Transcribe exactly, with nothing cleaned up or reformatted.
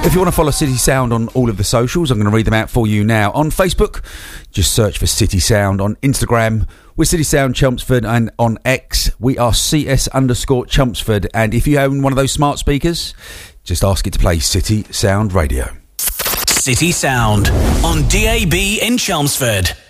If you want to follow City Sound on all of the socials, I'm going to read them out for you now. On Facebook, just search for City Sound. On Instagram, we're City Sound Chelmsford, and on X, we are C S underscore Chelmsford. And if you own one of those smart speakers, just ask it to play City Sound Radio. City Sound on D A B in Chelmsford.